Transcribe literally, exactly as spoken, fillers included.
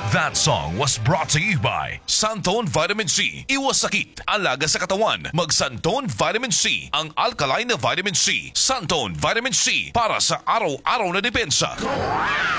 That song was brought to you by Santone Vitamin C. Iwas sakit, alaga sa katawan. Mag Santone Vitamin C. Ang alkaline na vitamin C. Santone Vitamin C para sa araw-araw na depensa.